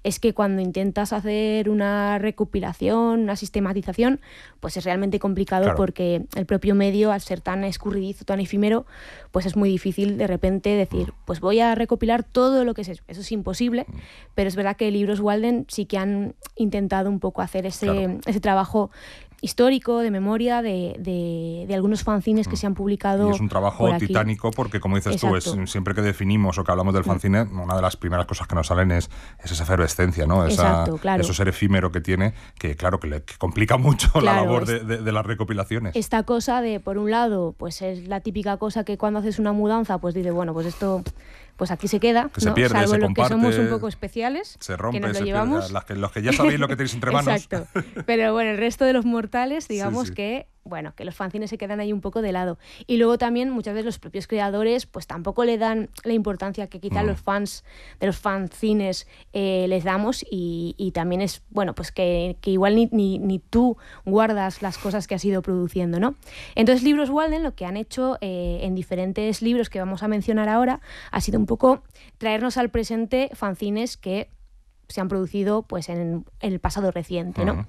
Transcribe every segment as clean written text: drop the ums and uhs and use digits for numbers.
es que cuando intentas hacer una recopilación, una sistematización, pues es realmente complicado, claro, porque el propio medio, al ser tan escurridizo, tan efímero, pues es muy difícil de repente decir, pues voy a recopilar todo lo que es eso. Eso es imposible, pero es verdad que Libros Walden sí que han intentado un poco hacer ese trabajo histórico, de memoria, de algunos fanzines que se han publicado. Y es un trabajo titánico porque, como dices tú, siempre que definimos o que hablamos del fanzine, una de las primeras cosas que nos salen es esa efervescencia, ¿no? Claro. Eso ser efímero que tiene, que claro, que complica mucho la labor de las recopilaciones. Esta cosa de, por un lado, pues es la típica cosa que cuando haces una mudanza, pues dices, bueno, pues esto... pues aquí se queda, que se pierde, salvo se los comparte, que somos un poco especiales, se rompe, que nos lo llevamos. Los que ya sabéis lo que tenéis entre manos. Exacto. Pero bueno, el resto de los mortales, digamos que los fanzines se quedan ahí un poco de lado. Y luego también muchas veces los propios creadores pues tampoco le dan la importancia que quizá los fans de los fanzines les damos, y también es, bueno, pues que igual ni tú guardas las cosas que has ido produciendo, ¿no? Entonces Libros Walden lo que han hecho en diferentes libros que vamos a mencionar ahora ha sido un poco traernos al presente fanzines que se han producido pues en el pasado reciente, ¿no?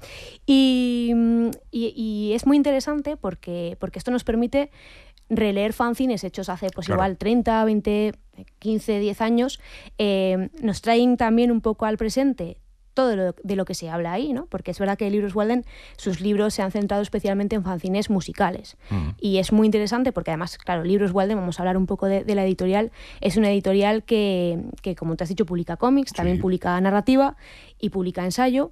Y es muy interesante porque esto nos permite releer fanzines hechos hace pues igual 30, 20, 15, 10 años. Nos traen también un poco al presente todo de lo que se habla ahí, ¿no? Porque es verdad que Libros Walden, sus libros se han centrado especialmente en fanzines musicales. Y es muy interesante porque además, claro, Libros Walden, vamos a hablar un poco de la editorial, es una editorial que, como te has dicho, publica cómics, también publica narrativa y publica ensayo.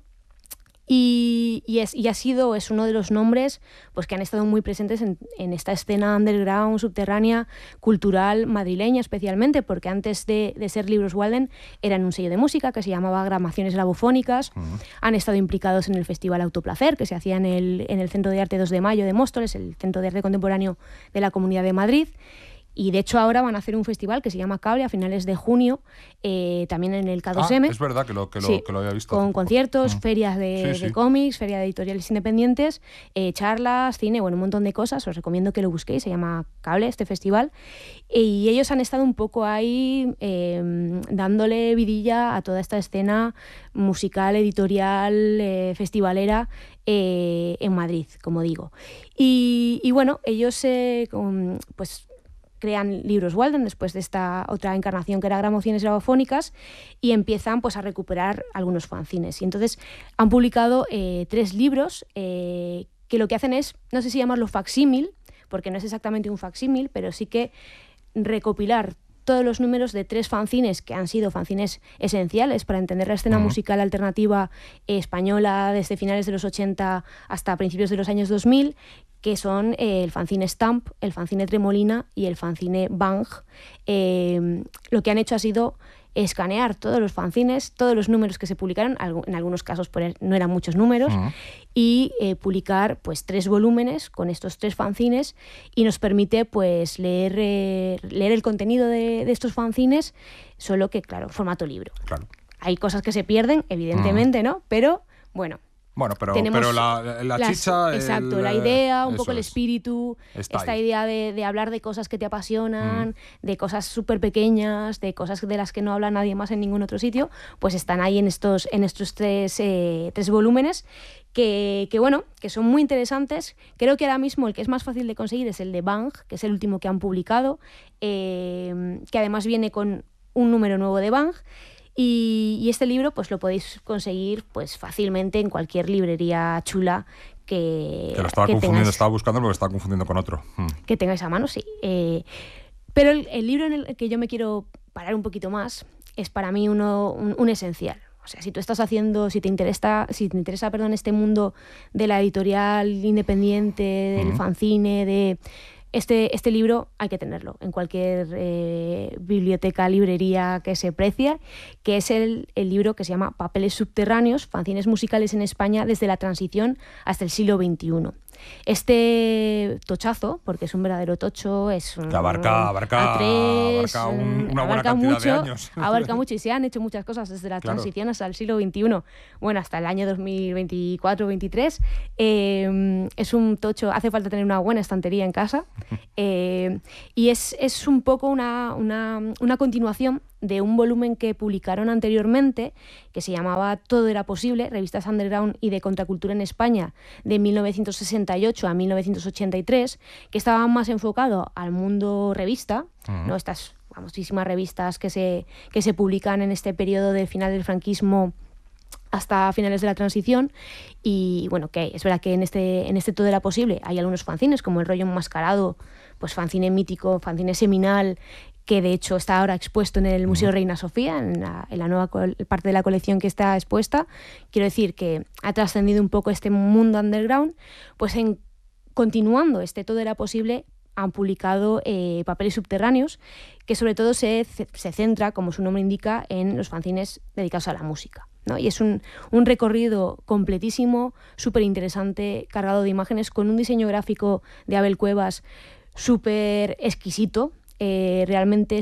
Y es uno de los nombres pues que han estado muy presentes en esta escena underground, subterránea, cultural, madrileña especialmente, porque antes de ser Libros Walden eran un sello de música que se llamaba Gramaciones Labofónicas. Han estado implicados en el Festival Autoplacer, que se hacía en el Centro de Arte 2 de Mayo de Móstoles, el Centro de Arte Contemporáneo de la Comunidad de Madrid. Y de hecho ahora van a hacer un festival que se llama Cable a finales de junio, también en el K2M. Es verdad que lo había visto. Con conciertos, ferias de cómics, feria de editoriales independientes, charlas, cine, bueno, un montón de cosas. Os recomiendo que lo busquéis, se llama Cable, este festival. Y ellos han estado un poco ahí dándole vidilla a toda esta escena musical, editorial, festivalera en Madrid, como digo. Y bueno, ellos pues crean Libros Walden después de esta otra encarnación que era Gramaciones Labofónicas, y empiezan pues a recuperar algunos fanzines. Y entonces han publicado 3 libros que lo que hacen es, no sé si llamarlo facsímil, porque no es exactamente un facsímil, pero sí que recopilar todos los números de 3 fanzines que han sido fanzines esenciales para entender la escena musical alternativa española desde finales de los 80 hasta principios de los años 2000, que son el fanzine Stamp, el fanzine Tremolina y el fanzine Bang. Lo que han hecho ha sido escanear todos los fanzines, todos los números que se publicaron, en algunos casos no eran muchos números, y publicar pues 3 volúmenes con estos 3 fanzines, y nos permite pues leer el contenido de estos fanzines, solo que, claro, formato libro. Claro. Hay cosas que se pierden, evidentemente, ¿no? Pero, bueno... Bueno, pero la chicha... Exacto, la idea, un poco el es. espíritu, esta ahí. idea de hablar de cosas que te apasionan, de cosas súper pequeñas, de cosas de las que no habla nadie más en ningún otro sitio, pues están ahí en estos 3 volúmenes que son muy interesantes. Creo que ahora mismo el que es más fácil de conseguir es el de Bang, que es el último que han publicado, que además viene con un número nuevo de Bang. Y este libro pues lo podéis conseguir pues fácilmente en cualquier librería chula que lo estaba confundiendo, estaba buscando porque lo estaba confundiendo con otro. Que tengáis a mano, sí. Pero el libro en el que yo me quiero parar un poquito más es para mí un esencial. O sea, si te interesa, este mundo de la editorial independiente, del fanzine, de... Este libro hay que tenerlo en cualquier biblioteca, librería que se precie, que es el libro que se llama Papeles subterráneos, fanzines musicales en España desde la transición hasta el siglo XXI. Este tochazo, porque es un verdadero tocho, es un abarca una buena cantidad de años. Abarca mucho, y se han hecho muchas cosas desde la transición hasta el siglo XXI, bueno, hasta el año 2024-23. Es un tocho, hace falta tener una buena estantería en casa, y es un poco una continuación de un volumen que publicaron anteriormente, que se llamaba Todo era posible, revistas underground y de contracultura en España, de 1968 a 1983, que estaba más enfocado al mundo revista, ¿no? Estas famosísimas revistas que se publican en este periodo de final del franquismo hasta finales de la transición. Y bueno, que es verdad que en este Todo era posible hay algunos fanzines, como El rollo enmascarado, pues fanzine mítico, fanzine seminal, que de hecho está ahora expuesto en el Museo Reina Sofía, en la nueva parte de la colección que está expuesta. Quiero decir que ha trascendido un poco este mundo underground. Pues continuando este Todo era posible, han publicado Papeles subterráneos, que sobre todo se centra, como su nombre indica, en los fanzines dedicados a la música, ¿no? Y es un recorrido completísimo, súper interesante, cargado de imágenes, con un diseño gráfico de Abel Cuevas súper exquisito. Realmente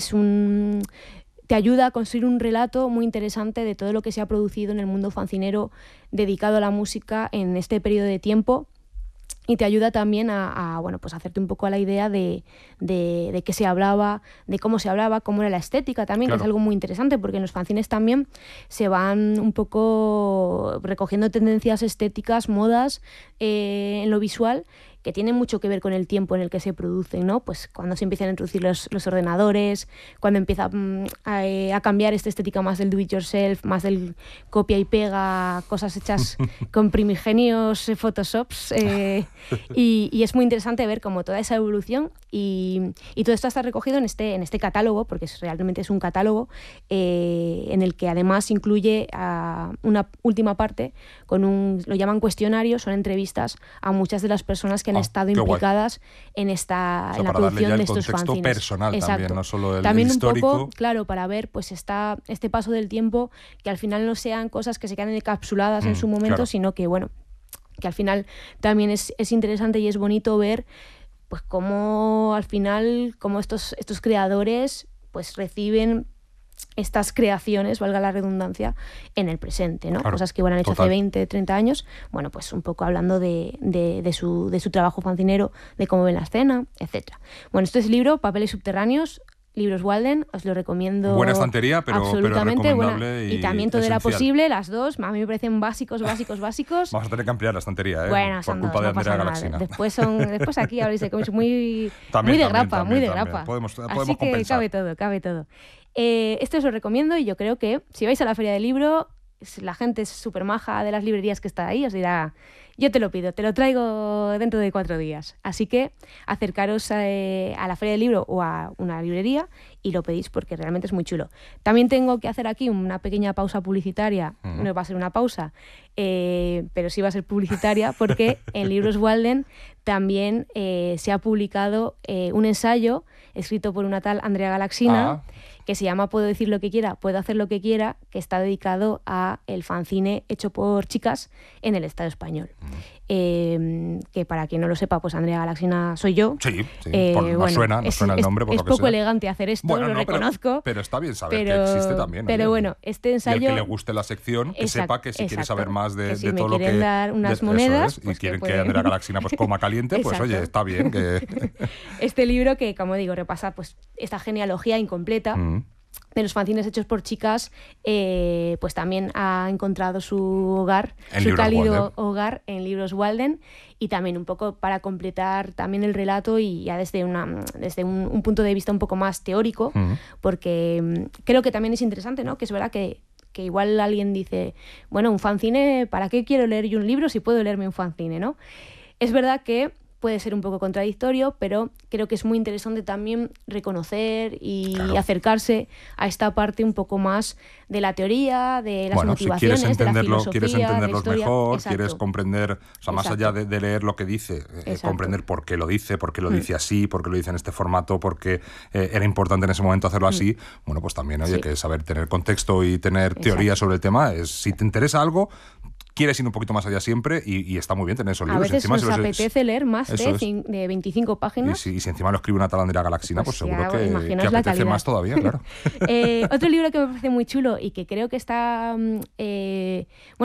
te ayuda a construir un relato muy interesante de todo lo que se ha producido en el mundo fancinero dedicado a la música en este periodo de tiempo. Y te ayuda también a hacerte un poco a la idea de qué se hablaba, de cómo se hablaba, cómo era la estética también, claro, que es algo muy interesante, porque en los fanzines también se van un poco recogiendo tendencias estéticas, modas en lo visual, que tienen mucho que ver con el tiempo en el que se producen, ¿no? Pues cuando se empiezan a introducir los ordenadores, cuando empieza a cambiar esta estética más del do-it-yourself, más del copia y pega, cosas hechas con primigenios Photoshops, y es muy interesante ver cómo toda esa evolución y todo esto está recogido en este catálogo, porque realmente es un catálogo en el que además incluye una última parte lo llaman cuestionario, son entrevistas a muchas de las personas que han estado implicadas en la producción de estos fanzines. Para darle ya el contexto personal. Exacto. También, no solo el también histórico. Un poco, claro, para ver pues este paso del tiempo, que al final no sean cosas que se quedan encapsuladas en su momento, claro, sino que que al final también es interesante y es bonito ver pues cómo al final estos creadores pues reciben estas creaciones, valga la redundancia, en el presente, ¿no? Claro, cosas que han hecho hace 20, 30 años, bueno, pues un poco hablando de su trabajo fancinero, de cómo ven la escena, etcétera. Bueno, este es el libro Papeles subterráneos, Libros Walden, os lo recomiendo. Buena estantería, pero recomendable buena. Y también Todo era posible, las dos, a mí me parecen básicos. Vamos a tener que ampliar la estantería, bueno, por culpa de Andrea Galaxina. Después aquí habréis de cómics muy de grapa. Podemos así que compensar. cabe todo. Esto os lo recomiendo, y yo creo que si vais a la feria del libro, la gente es súper maja de las librerías que está ahí, os dirá: yo te lo pido, te lo traigo dentro de 4 días. Así que acercaros a la feria del libro o a una librería y lo pedís, porque realmente es muy chulo. También tengo que hacer aquí una pequeña pausa publicitaria. No va a ser una pausa, pero sí va a ser publicitaria, porque en Libros Walden también se ha publicado un ensayo escrito por una tal Andrea Galaxina, que se llama Puedo decir lo que quiera, puedo hacer lo que quiera, que está dedicado a el fanzine hecho por chicas en el Estado español. Que para quien no lo sepa, pues Andrea Galaxina soy yo. Sí, nos suena el nombre. Por es lo que poco sea elegante hacer esto, bueno, lo reconozco. Pero está bien saber que existe también. Pero bueno, este ensayo... Y el que le guste la sección, que sepa que si quiere saber más de si todo lo que... dar unas monedas, pues y quieren que Andrea Galaxina pues coma caliente, pues oye, está bien que... Este libro que, como digo, repasa pues esta genealogía incompleta de los fanzines hechos por chicas, pues también ha encontrado su hogar, su cálido hogar en Libros Walden, y también un poco para completar también el relato, y ya desde un punto de vista un poco más teórico, porque creo que también es interesante, ¿no? Que es verdad que igual alguien dice, bueno, un fanzine, ¿para qué quiero leer yo un libro si puedo leerme un fanzine, ¿no? Es verdad que puede ser un poco contradictorio, pero creo que es muy interesante también reconocer y acercarse a esta parte un poco más de la teoría, de las motivaciones, si de la filosofía, quieres entenderlos mejor, exacto, quieres comprender, o sea, más allá de leer lo que dice, comprender por qué lo dice así, por qué lo dice en este formato, por qué era importante en ese momento hacerlo así. Bueno, pues también, oye, que saber tener contexto y tener teoría sobre el tema, si te interesa algo, quieres ir un poquito más allá siempre, y está muy bien tener esos libros. A veces nos apetece leer más de 25 páginas. Y si encima lo escribe una tal Andrea Galaxina, pues seguro que apetece más todavía, claro. Otro libro que me parece muy chulo y que creo que está... que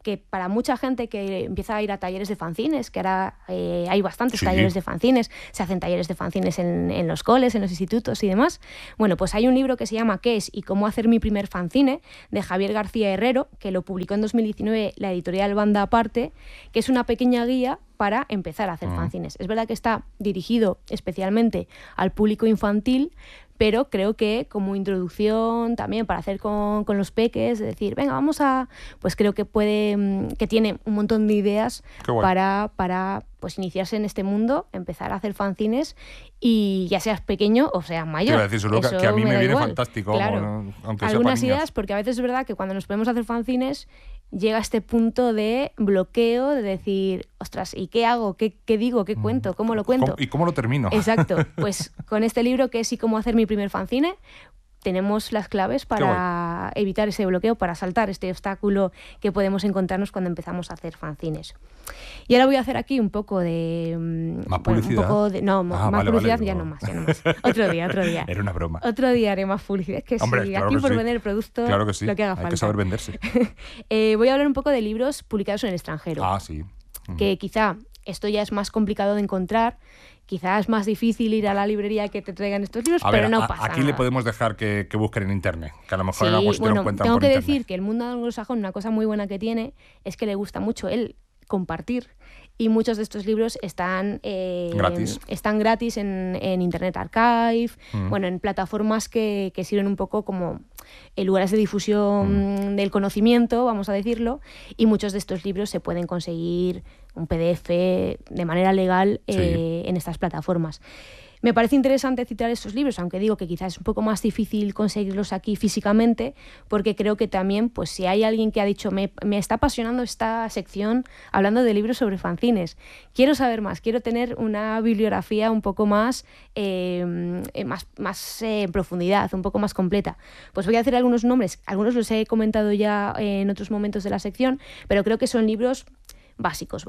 que para mucha gente que empieza a ir a talleres de fanzines, que ahora hay bastantes talleres de fanzines, se hacen talleres de fanzines en los coles, en los institutos y demás. Bueno, pues hay un libro que se llama ¿Qué es y cómo hacer mi primer fanzine?, de Javier García Herrero, que lo publicó en 2019 la editorial Banda Aparte, que es una pequeña guía para empezar a hacer fanzines. Es verdad que está dirigido especialmente al público infantil, pero creo que como introducción también para hacer con los peques, es decir, venga, vamos a... Pues creo que que tiene un montón de ideas para pues iniciarse en este mundo, empezar a hacer fanzines, y ya seas pequeño o seas mayor. Quiero decir, solo que a mí me viene igual. Fantástico. Claro. Aunque algunas sea para ideas, porque a veces es verdad que cuando nos ponemos a hacer fanzines llega este punto de bloqueo, de decir, ostras, ¿y qué hago? ¿Qué digo? ¿Qué cuento? ¿Cómo lo cuento? ¿Y cómo lo termino? Exacto. Pues con este libro, ¿Qué es y cómo hacer mi primer fanzine?, tenemos las claves para evitar ese bloqueo, para saltar este obstáculo que podemos encontrarnos cuando empezamos a hacer fanzines. Y ahora voy a hacer aquí un poco de... ¿Más publicidad? Más publicidad ya no más. Otro día. Era una broma. Otro día haré más publicidad. Es que Hombre, sí, claro aquí que por sí. vender el producto, claro que sí. lo que haga falta. Hay que saber venderse. Voy a hablar un poco de libros publicados en el extranjero. Ah, sí. Que quizá esto ya es más complicado de encontrar, quizás es más difícil ir a la librería que te traigan estos libros, pero no pasa aquí nada. le podemos dejar que busquen en internet, que a lo mejor Sí, en la cuestión bueno, encuentran tengo por que internet. decir que el mundo anglosajón, una cosa muy buena que tiene es que le gusta mucho el compartir, y muchos de estos libros están gratis en Internet Archive, bueno, en plataformas que sirven un poco como lugares de difusión del conocimiento, vamos a decirlo, y muchos de estos libros se pueden conseguir un PDF de manera legal en estas plataformas. Me parece interesante citar estos libros, aunque digo que quizás es un poco más difícil conseguirlos aquí físicamente, porque creo que también, pues si hay alguien que ha dicho, me está apasionando esta sección hablando de libros sobre fanzines, quiero saber más, quiero tener una bibliografía un poco más en profundidad, un poco más completa, pues voy a hacer algunos nombres, algunos los he comentado ya en otros momentos de la sección, pero creo que son libros básicos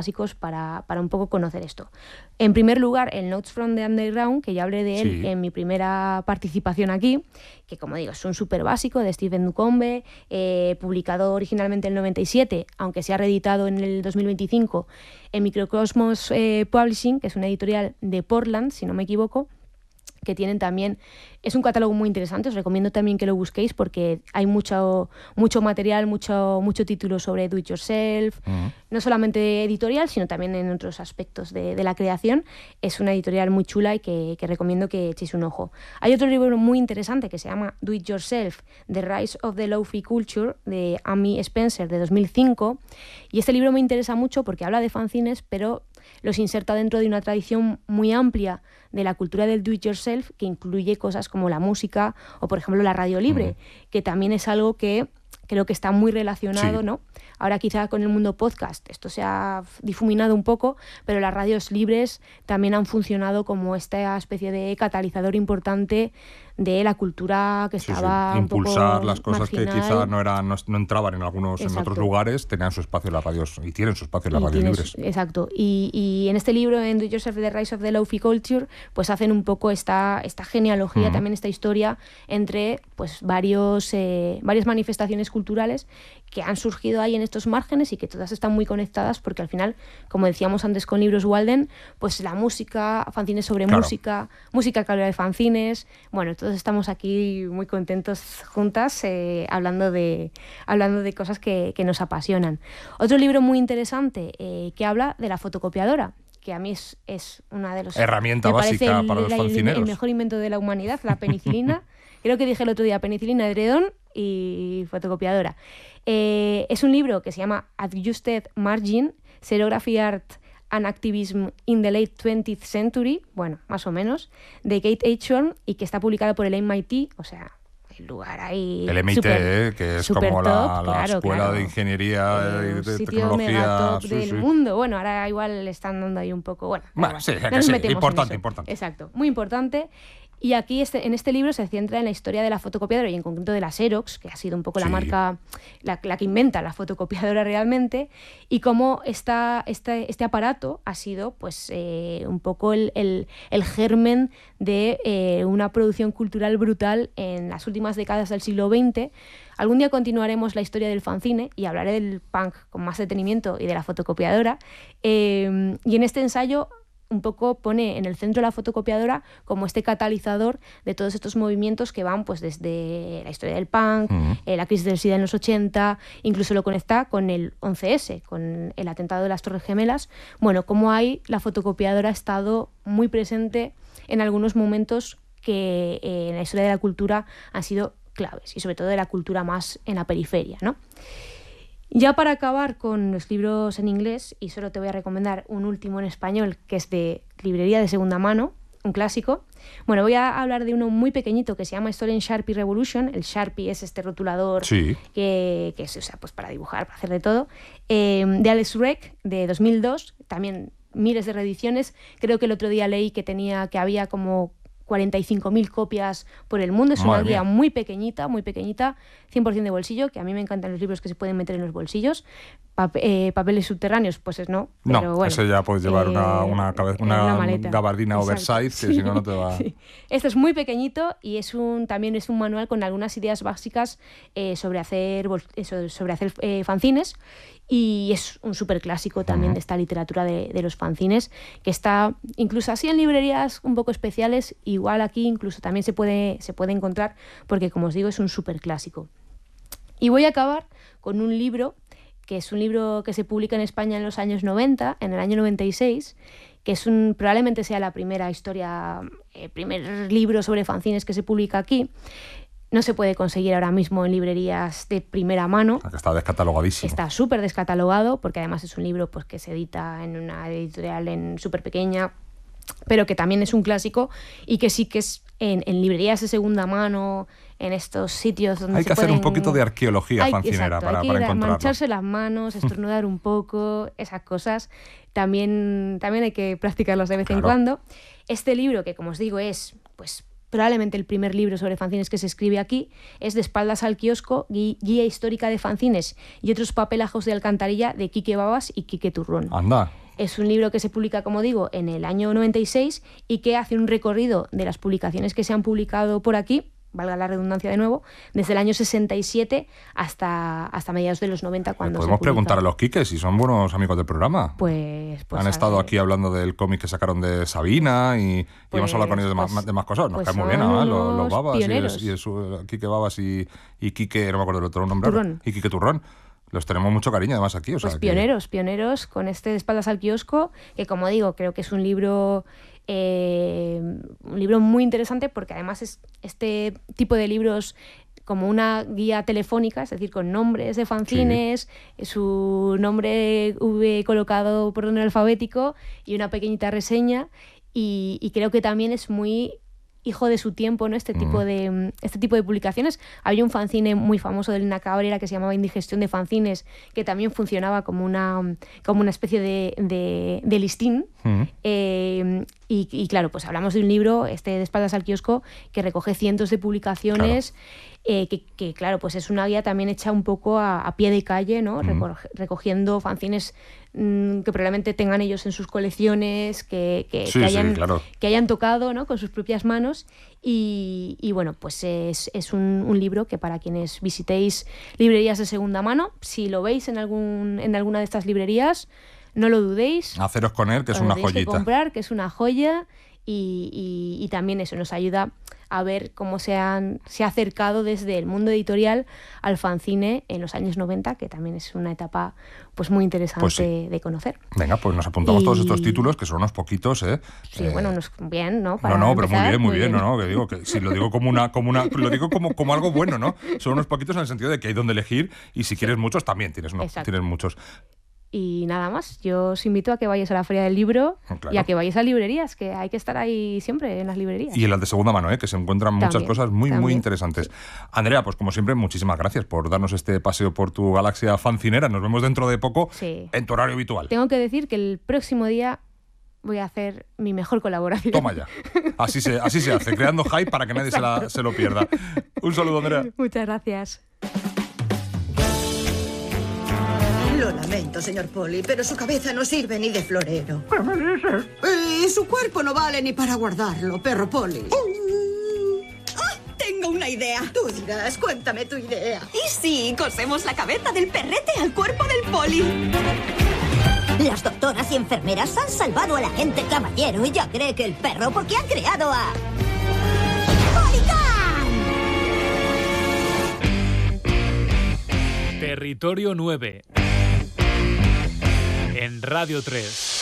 para un poco conocer esto. En primer lugar, el Notes from the Underground, que ya hablé de él en mi primera participación aquí, que como digo, es un súper básico de Stephen Ducombe, publicado originalmente en el 97, aunque se ha reeditado en el 2025 en Microcosmos Publishing, que es una editorial de Portland, si no me equivoco, que tienen también, es un catálogo muy interesante, os recomiendo también que lo busquéis porque hay mucho material, mucho título sobre do it yourself, no solamente editorial, sino también en otros aspectos de la creación. Es una editorial muy chula y que recomiendo que echéis un ojo. Hay otro libro muy interesante que se llama Do It Yourself, The Rise of the Lo-Fi Culture, de Amy Spencer, de 2005, y este libro me interesa mucho porque habla de fanzines, pero los inserta dentro de una tradición muy amplia de la cultura del do-it-yourself, que incluye cosas como la música o, por ejemplo, la radio libre, que también es algo que creo que está muy relacionado, ¿no? Ahora quizá con el mundo podcast esto se ha difuminado un poco, pero las radios libres también han funcionado como esta especie de catalizador importante de la cultura que estaba impulsar un poco las cosas marginal. Que quizá no entraban en en otros lugares, tenían su espacio en las radios y tienen su espacio en las radios libres. Exacto. Y en este libro, en Do It Yourself, The Rise of the Lo-Fi Culture, pues hacen un poco esta genealogía, también esta historia entre pues varias manifestaciones culturales que han surgido ahí en estos márgenes y que todas están muy conectadas porque al final, como decíamos antes con libros Walden, pues la música, fanzines sobre música que habla de fanzines, bueno, todos estamos aquí muy contentos juntas hablando de cosas que nos apasionan. Otro libro muy interesante que habla de la fotocopiadora, que a mí es una de las herramienta básica para los fanzineros. El mejor invento de la humanidad, la penicilina. Creo que dije el otro día penicilina, edredón y fotocopiadora. Es un libro que se llama Adjusted Margin, Serigraphy Art and Activism in the Late 20th Century, bueno, más o menos, de Kate Achorn, y que está publicado por el MIT, o sea, el lugar ahí... El MIT, que es como la escuela de ingeniería y de sitio tecnología mega top del mundo. Bueno, ahora igual le están dando ahí un poco... Bueno, sí, importante. Exacto, muy importante. Y aquí en este libro se centra en la historia de la fotocopiadora y en concreto de la Xerox, que ha sido un poco la marca, la que inventa la fotocopiadora realmente, y cómo este aparato ha sido pues, un poco el germen de una producción cultural brutal en las últimas décadas del siglo XX. Algún día continuaremos la historia del fanzine y hablaré del punk con más detenimiento y de la fotocopiadora. Y en este ensayo un poco pone en el centro de la fotocopiadora como este catalizador de todos estos movimientos que van pues desde la historia del punk, la crisis del SIDA en los 80, incluso lo conecta con el 11S, con el atentado de las Torres Gemelas. Bueno, como la fotocopiadora ha estado muy presente en algunos momentos que en la historia de la cultura han sido claves, y sobre todo de la cultura más en la periferia, ¿no? Ya para acabar con los libros en inglés, y solo te voy a recomendar un último en español, que es de librería de segunda mano, un clásico. Bueno, voy a hablar de uno muy pequeñito que se llama Stolen Sharpie Revolution. El Sharpie es este rotulador que se usa pues, para dibujar, para hacer de todo. De Alex Rec, de 2002, también miles de reediciones. Creo que el otro día leí que había como 45.000 copias por el mundo. Es una guía muy pequeñita, 100% de bolsillo, que a mí me encantan los libros que se pueden meter en los bolsillos. Papeles subterráneos, pues no. No, pero bueno, ese ya puedes llevar una gabardina oversize, que si no, no te va... Sí. Este es muy pequeñito y también es un manual con algunas ideas básicas sobre hacer fanzines, y es un súper clásico también de esta literatura de los fanzines, que está incluso así en librerías un poco especiales, igual aquí incluso también se puede encontrar, porque como os digo es un súper clásico. Y voy a acabar con un libro que es un libro que se publica en España en los años 90, en el año 96, que probablemente sea la primera historia, primer libro sobre fanzines que se publica aquí. No se puede conseguir ahora mismo en librerías de primera mano. Está descatalogadísimo. Está súper descatalogado, porque además es un libro pues, que se edita en una editorial súper pequeña, pero que también es un clásico y que sí que es en librerías de segunda mano, en estos sitios donde hay que hacer un poquito de arqueología fancinera para encontrarlo. Mancharse las manos, estornudar un poco, esas cosas. También hay que practicarlos de vez en cuando. Este libro, que como os digo es pues probablemente el primer libro sobre fanzines que se escribe aquí, es De espaldas al kiosco, guía histórica de fanzines y otros papelajos de alcantarilla, de Quique Babas y Quique Turrón. Anda. Es un libro que se publica, como digo, en el año 96 y que hace un recorrido de las publicaciones que se han publicado por aquí, valga la redundancia de nuevo, desde el año 67 hasta mediados de los 90, cuando podemos preguntar a los Quiques si son buenos amigos del programa. Pues han estado aquí hablando del cómic que sacaron de Sabina y hemos hablado con ellos de más cosas. Nos cae muy bien, los Babas y Quique Babas y Quique, no me acuerdo del otro nombre, y Quique Turrón. Los tenemos mucho cariño además aquí. Pues pioneros con este De espaldas al kiosco, que como digo, creo que es un libro muy interesante, porque además es este tipo de libros como una guía telefónica, es decir, con nombres de fanzines, su nombre colocado por orden alfabético y una pequeñita reseña, y creo que también es muy hijo de su tiempo, ¿no? Este tipo de publicaciones. Había un fanzine muy famoso de Elena Cabrera que se llamaba Indigestión de Fanzines, que también funcionaba como una especie de listín. Y claro, pues hablamos de un libro, De espaldas al kiosco, que recoge cientos de publicaciones. Que claro, pues es una guía también hecha un poco a pie de calle, ¿no? Recogiendo fanzines que probablemente tengan ellos en sus colecciones, que hayan tocado, ¿no? Con sus propias manos. Y bueno, pues es un libro que para quienes visitéis librerías de segunda mano, si lo veis en alguna de estas librerías, no lo dudéis. Haceros con él, que es una joyita. Que comprar, que es una joya. Y también eso nos ayuda a ver cómo se ha acercado desde el mundo editorial al fanzine en los años 90, que también es una etapa pues muy interesante de conocer. Venga, pues nos apuntamos todos estos títulos, que son unos poquitos, ¿eh? Sí, bueno, bien, ¿no? Pero muy bien, ¿no? Que digo que si lo digo lo digo como algo bueno, ¿no? Son unos poquitos en el sentido de que hay donde elegir, y si quieres muchos también tienes muchos. Y nada más, yo os invito a que vayáis a la Feria del Libro y a que vayáis a librerías, que hay que estar ahí siempre en las librerías. Y en las de segunda mano, que se encuentran muchas cosas muy interesantes. Sí. Andrea, pues como siempre, muchísimas gracias por darnos este paseo por tu galaxia fancinera. Nos vemos dentro de poco en tu horario habitual. Tengo que decir que el próximo día voy a hacer mi mejor colaboración. Toma ya. Así se hace, creando hype para que nadie se lo pierda. Un saludo, Andrea. Muchas gracias. Lo lamento, señor Poli, pero su cabeza no sirve ni de florero. ¿Qué me dices? Y su cuerpo no vale ni para guardarlo, perro Poli. Tengo una idea. Tú dirás, cuéntame tu idea. ¿Y si cosemos la cabeza del perrete al cuerpo del Poli? Las doctoras y enfermeras han salvado al agente caballero y ya cree que el perro porque han creado a... ¡Policán! Territorio 9 en Radio 3.